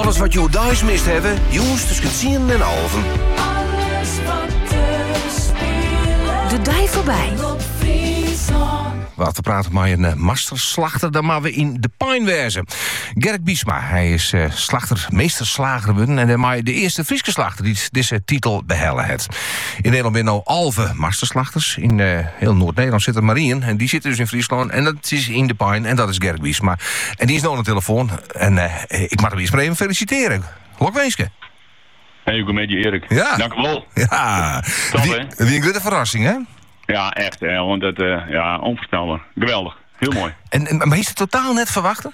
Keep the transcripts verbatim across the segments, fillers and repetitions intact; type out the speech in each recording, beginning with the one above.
Alles wat je thuis mist hebben, jongens tussen zien en alven. De dij voorbij. Wat te praten met een uh, masterslachter, dan maar we in de pijn wezen. Gerk Biesma, hij is uh, slachter, meesterslager en dan maar de eerste Frieske slachter die deze titel behellen heeft. In Nederland ben nou alve masterslachters. In uh, heel Noord-Nederland zit er Marien en die zitten dus in Friesland en dat is in de pijn en dat is Gerk Biesma. En die is nou aan de telefoon en uh, ik mag hem eens maar even feliciteren. Lokweeske. Hey, goed met je Erik. Ja. Dank u wel. Ja. Top, wie, hè? wie een grote verrassing, hè? Ja, echt. Hè, want het, uh, ja, onvoorstelbaar. Geweldig. Heel mooi. En, en, maar is het totaal net verwachten?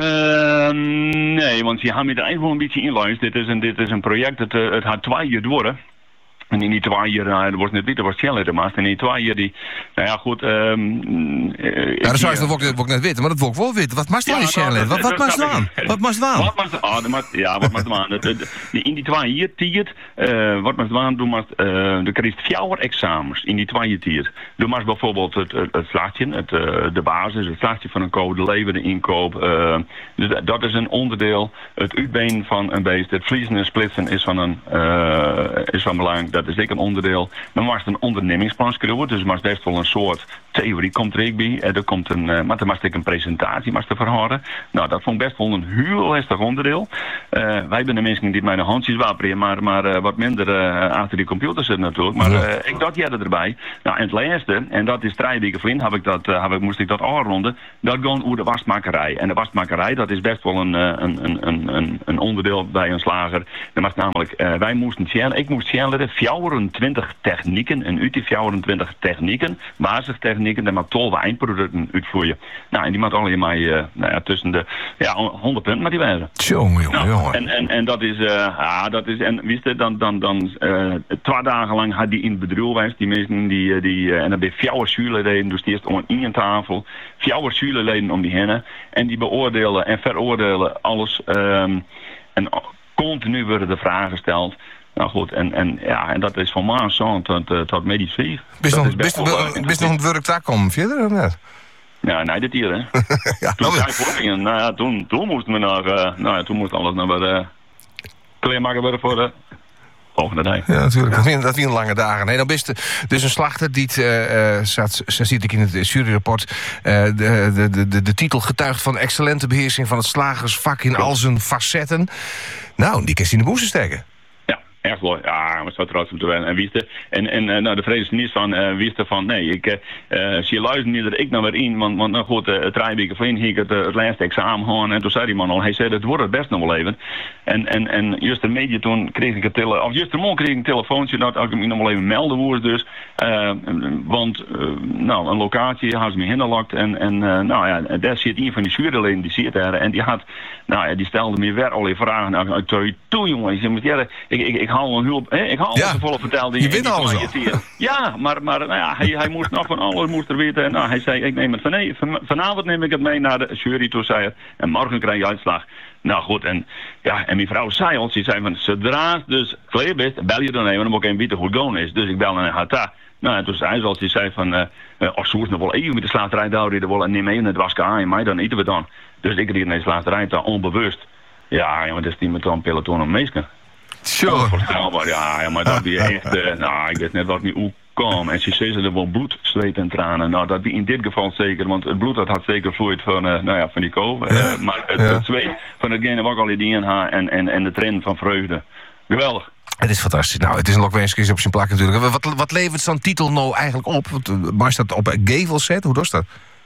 Uh, nee, want je gaat me er eigenlijk wel een beetje inluisteren. Dit is een, dit is een project, het, uh, het gaat twee jaar door. En in die twee jaar, nou, dat wordt net weten, dat wordt sneller maar. En in die twee jaar, die, nou ja, goed. Um, uh, ja, dat zou je nog ook net weten, maar dat wil ik wel weten. Wat maakt dan niet sneller? Wat, wat maakt dan? Wat maakt dan? Wat maakt ah, dan? Ja, wat maakt dan? In die twee jaar, tiert, uh, wat maakt dan? Doe maar, uh, er krijgt vier examens in die twee jaar tiert. Doe maar bijvoorbeeld het, het, het slachtje, het, uh, de basis, het slachtje van een code, de leven, de inkoop. Uh, dus dat is een onderdeel. Het uitbeen van een beest, het vliezen en splitsen is van een uh, is van belang. Dat is zeker een onderdeel. Dan was het een ondernemingsplan schreeuwen, dus er was best wel een soort theorie komt er ook bij. Er komt een, uh, maar er was een presentatie maar te verhouden. Nou, dat vond ik best wel een heel lastig onderdeel. Uh, wij zijn de mensen die mijn handjes wapperen, maar, maar uh, wat minder uh, achter die computer zitten natuurlijk. Maar uh, ik dacht jij erbij. Nou, en het laatste, en dat is drie weken vriend, heb ik dat, uh, heb ik, moest ik dat afronden. Dat ging over de wasmakerij. En de wasmakerij, dat is best wel een, een, een, een, een onderdeel bij een slager. Dat was namelijk, uh, wij moesten channelen, ik moest channelen vierentwintig technieken, en uit die vierentwintig technieken, basistechnieken, daar maakt tolve eindproducten uitvoeren. Nou, en die maakt allemaal uh, nou ja, tussen de ja, honderd punten, maar die waren. Jongen, jongen, jongen. En, en, en dat is, uh, ja, dat is, en wist je, dan, dan, dan uh, twee dagen lang had die in het bedrijf geweest, die mensen, die, die, uh, en dan ben je vier zuurleden, dus die eerst om in een tafel, vier zuurleden om die heen, en die beoordelen en veroordelen alles, um, en continu worden de vragen gesteld. Nou goed, en, en, ja, en dat is van maand zo tot, uh, tot medisch vier. Bist nog, best nog een werk daar komen verder of net? Ja, nee, dit hier, hè. Ja, toen, nou, nou ja, toen, toen moesten we naar, uh, nou ja, toen moest alles naar bij de kleermaker worden voor de volgende dag. Ja, natuurlijk. Dat zijn, dat zijn lange dagen. Nee, dan bist de, dus een slachter die het, uh, zat, zo ziet ik in het juryrapport, uh, de, de, de, de, de titel getuigt van excellente beheersing van het slagersvak in al zijn facetten. Nou, die kan je in de boezen steken. Echt wel, ja, maar zo trots om te zijn. En wie is er? En, en uh, nou, de vrede is niet van, uh, wie is er van, nee, ik uh, zie je luisteren niet dat ik nou weer in, want, want nou goed, uh, het drie weken vriend hier het, uh, het laatste examen gewoon, en toen zei die man al, hij zei, het wordt het best nog wel even. En, en, en juist een media toen kreeg ik een tele, of juist een man kreeg ik een telefoontje, dat ik hem nog wel even melden woord dus, uh, want, uh, nou, een locatie, had ze me hinderlakt, en, en uh, nou ja, daar zit een van die zuurdeleden, die zit daar, en die had, nou ja, die stelde me weer al die vragen, nou, ik zei, toe jongen, ik, ik, ik, ik, ik haal een hulp, hè? Ik haal ja. alles volle vertelde. Je weet alles al. Ja, maar, maar nou ja, hij, hij moest nog van alles moest er weten. En nou, hij zei, ik neem het van, nee, van, vanavond neem ik het mee naar de jury toe, zei hij. En morgen krijg je uitslag. Nou goed, en ja, en mijn vrouw zei ons, die zei van, zodra het dus klaar is, bel je dan even, dan moet ik even weten hoe het going is. Dus ik bel naar Hata. Nou, en toen zei hij zoals hij zei van, uh, uh, als ze nog wel even met de slaterij houden, dan wel neem mee in het wasken aan, maar dan eten we dan. Dus ik riep naar de slaterij daar onbewust. Ja, ja, maar dat is niet met een peloton om meesken. Sure. Ja, ja, maar dat die echt, uh, nou, ik weet net wat niet hoe kwam. En ze zei ze er wel bloed, zweet en tranen. Nou, dat die in dit geval zeker, want het bloed dat had zeker vloeid van, uh, nou ja, van die koof. Uh, ja. Maar het, ja. het zweet van hetgene wat al in die ha en, en, en de trend van vreugde. Geweldig. Het is fantastisch. Nou, het is een Lokwenskis op zijn plak natuurlijk. Wat, wat levert zo'n titel nou eigenlijk op? Maar dat op een gevel zet? Hoe doet dat?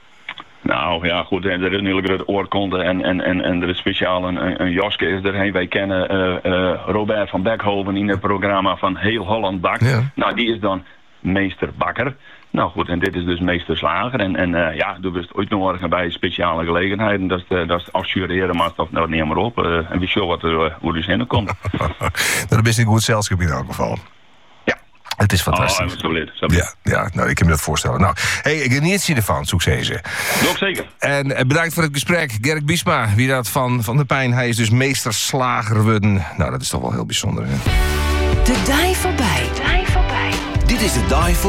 Nou ja, goed, er is natuurlijk het oorkonde en, en, en, en er is speciaal een, een Joske is erheen. Wij kennen uh, uh, Robert van Beckhoven in het programma van Heel Holland Bak. Ja. Nou, die is dan meester bakker. Nou goed, en dit is dus meester slager. En, en uh, ja, doe dus ooit nog morgen bij speciale gelegenheden. Dat is, uh, dat is assureren, maar of nou neem maar op. Uh, en wie show wat er, uh, hoe er zin komt. Dat is een goed zelfschap in elk geval. Het is fantastisch. Oh, absoluut. Ja, ja, nou, ik kan me dat voorstellen. Nou, hey, ik geniet je ervan, succes. Doe zeker. En bedankt voor het gesprek. Gerk Biesma, wie dat van, van de pijn. Hij is dus meesterslager worden. Nou, dat is toch wel heel bijzonder, hè? De dij voorbij. Dij voorbij. Dit is de dij voorbij.